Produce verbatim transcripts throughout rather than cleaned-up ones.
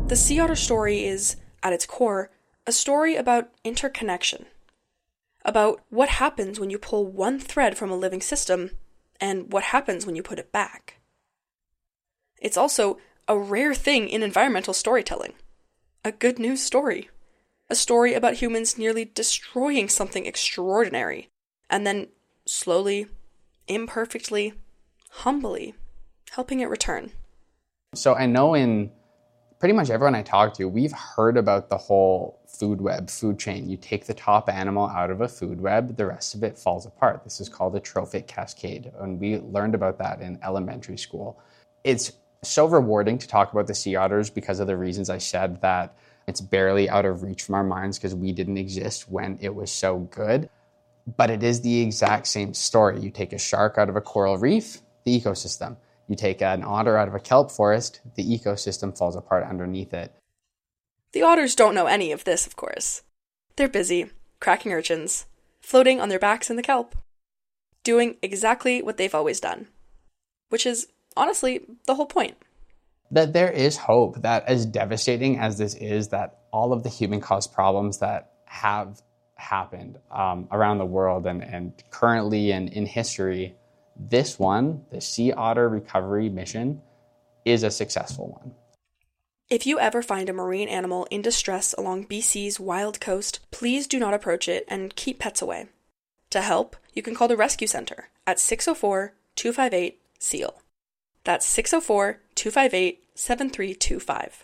The sea otter story is, at its core, a story about interconnection. About what happens when you pull one thread from a living system, and what happens when you put it back. It's also a rare thing in environmental storytelling. A good news story. A story about humans nearly destroying something extraordinary, and then slowly, imperfectly, humbly, helping it return. So I know in pretty much everyone I talk to, we've heard about the whole food web, food chain. You take the top animal out of a food web, the rest of it falls apart. This is called a trophic cascade, and we learned about that in elementary school. It's so rewarding to talk about the sea otters because of the reasons I said, that it's barely out of reach from our minds because we didn't exist when it was so good. But it is the exact same story. You take a shark out of a coral reef, the ecosystem. You take an otter out of a kelp forest, the ecosystem falls apart underneath it. The otters don't know any of this, of course. They're busy, cracking urchins, floating on their backs in the kelp, doing exactly what they've always done. Which is, honestly, the whole point. That there is hope, that as devastating as this is, that all of the human-caused problems that have happened um, around the world and, and currently and in history, this one, the Sea Otter Recovery Mission, is a successful one. If you ever find a marine animal in distress along B C's wild coast, please do not approach it and keep pets away. To help, you can call the Rescue Center at six oh four, two five eight, S E A L. That's six oh four, two five eight, seven three two five.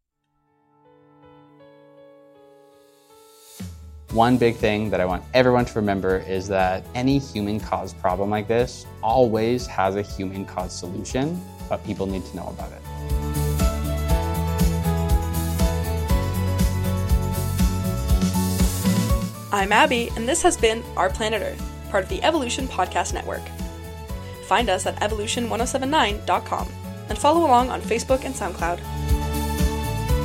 One big thing that I want everyone to remember is that any human-caused problem like this always has a human-caused solution, but people need to know about it. I'm Abby, and this has been Our Planet Earth, part of the Evolution Podcast Network. Find us at evolution ten seventy-nine dot com and follow along on Facebook and SoundCloud.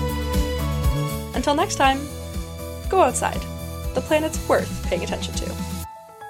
Until next time, go outside. The planet's worth paying attention to.